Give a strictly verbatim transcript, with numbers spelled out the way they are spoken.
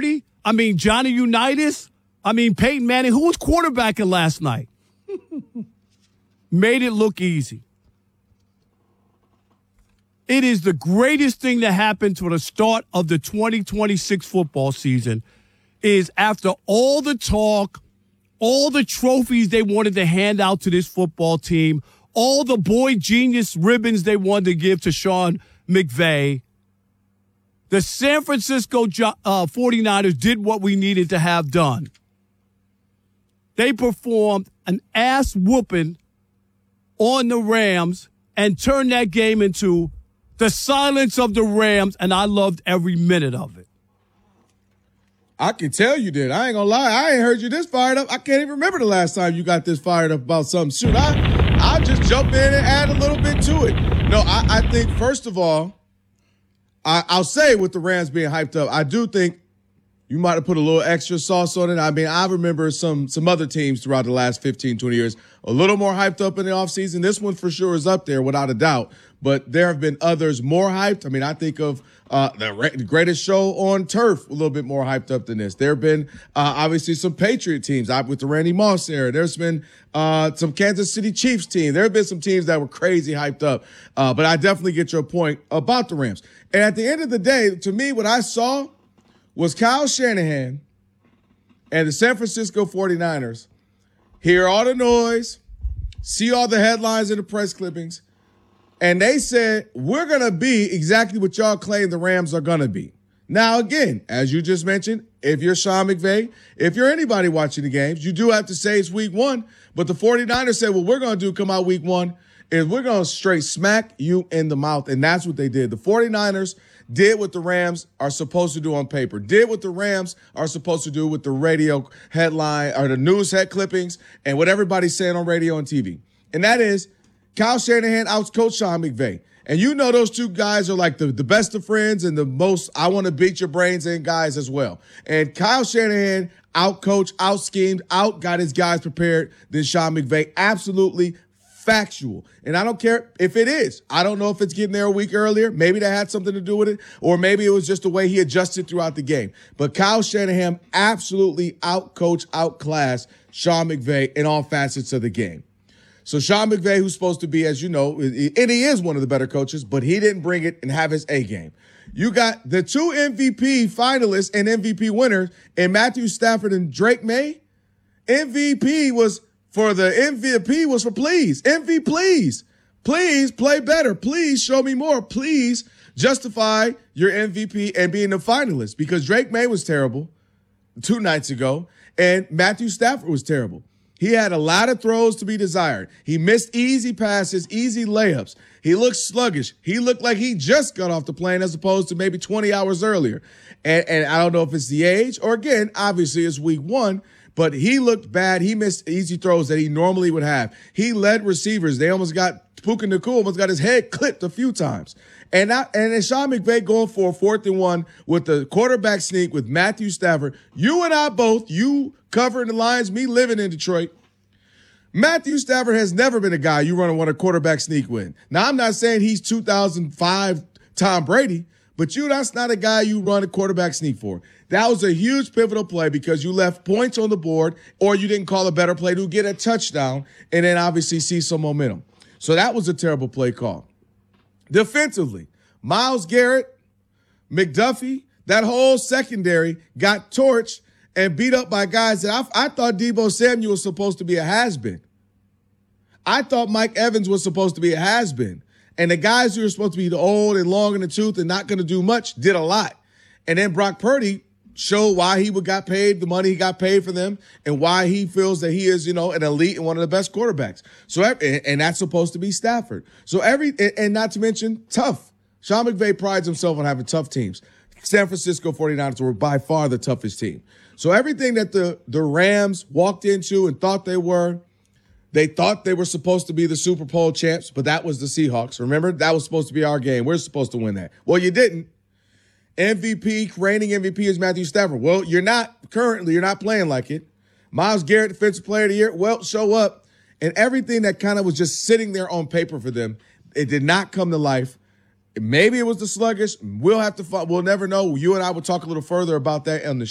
Purdy. I mean, Johnny Unitas. I mean, Peyton Manning. Who was quarterbacking last night? Made it look easy. It is the greatest thing that happened to the start of the twenty twenty-six football season is after all the talk, all the trophies they wanted to hand out to this football team, all the boy genius ribbons they wanted to give to Sean McVay, the San Francisco uh, forty-niners did what we needed to have done. They performed an ass whooping on the Rams and turned that game into the silence of the Rams, and I loved every minute of it. I can tell you did. I ain't gonna lie. I ain't heard you this fired up. I can't even remember the last time you got this fired up about something. Shoot, I, I'll just jump in and add a little bit to it. No, I, I think, first of all, I, I'll say with the Rams being hyped up, I do think you might have put a little extra sauce on it. I mean, I remember some some other teams throughout the last fifteen, twenty years a little more hyped up in the offseason. This one for sure is up there without a doubt. But there have been others more hyped. I mean, I think of uh, the greatest show on turf, a little bit more hyped up than this. There have been uh, obviously some Patriot teams with the Randy Moss era. There's been uh, some Kansas City Chiefs team. There have been some teams that were crazy hyped up. Uh, but I definitely get your point about the Rams. And at the end of the day, to me, what I saw was Kyle Shanahan and the San Francisco forty-niners hear all the noise, see all the headlines and the press clippings, and they said, we're going to be exactly what y'all claim the Rams are going to be. Now, again, as you just mentioned, if you're Sean McVay, if you're anybody watching the games, you do have to say it's week one. But the forty-niners said, what we're going to do come out week one is we're going to straight smack you in the mouth. And that's what they did. The forty-niners did what the Rams are supposed to do on paper, did what the Rams are supposed to do with the radio headline or the news head clippings and what everybody's saying on radio and T V. And that is Kyle Shanahan outcoached Sean McVay. And you know those two guys are like the, the best of friends and the most I want to beat your brains in guys as well. And Kyle Shanahan outcoached, out-schemed, out got his guys prepared than Sean McVay. Absolutely factual. And I don't care if it is. I don't know if it's getting there a week earlier. Maybe that had something to do with it. Or maybe it was just the way he adjusted throughout the game. But Kyle Shanahan absolutely outcoached, outclassed Sean McVay in all facets of the game. So Sean McVay, who's supposed to be, as you know, and he is one of the better coaches, but he didn't bring it and have his A game. You got the two M V P finalists and M V P winners in Matthew Stafford and Drake May. M V P was for the M V P was for please. M V P, please. Please play better. Please show me more. Please justify your M V P and being a finalist, because Drake May was terrible two nights ago and Matthew Stafford was terrible. He had a lot of throws to be desired. He missed easy passes, easy layups. He looked sluggish. He looked like he just got off the plane as opposed to maybe twenty hours earlier. And, and I don't know if it's the age or, again, obviously it's week one, but he looked bad. He missed easy throws that he normally would have. He led receivers. They almost got Puka Nacua almost got his head clipped a few times. And now, and then Sean McVay going for a fourth and one with the quarterback sneak with Matthew Stafford. You and I both, you covering the Lions, me living in Detroit. Matthew Stafford has never been a guy you run want a quarterback sneak with. Now, I'm not saying he's two thousand five Tom Brady, but you, that's not a guy you run a quarterback sneak for. That was a huge pivotal play because you left points on the board or you didn't call a better play to get a touchdown and then obviously see some momentum. So that was a terrible play call. Defensively, Myles Garrett, McDuffie, that whole secondary got torched and beat up by guys that I, I thought Deebo Samuel was supposed to be a has-been. I thought Mike Evans was supposed to be a has-been. And the guys who were supposed to be the old and long in the tooth and not going to do much did a lot. And then Brock Purdy showed why he would got paid the money he got paid for them and why he feels that he is, you know, an elite and one of the best quarterbacks. So, and that's supposed to be Stafford. So every, and not to mention tough. Sean McVay prides himself on having tough teams. San Francisco forty-niners were by far the toughest team. So everything that the, the Rams walked into and thought they were, they thought they were supposed to be the Super Bowl champs, but that was the Seahawks. Remember, that was supposed to be our game. We're supposed to win that. Well, you didn't. M V P, reigning M V P is Matthew Stafford. Well, you're not currently, you're not playing like it. Myles Garrett, Defensive Player of the Year, well, show up. And everything that kind of was just sitting there on paper for them, it did not come to life. Maybe it was the sluggish. We'll have to, we'll never know. You and I will talk a little further about that on the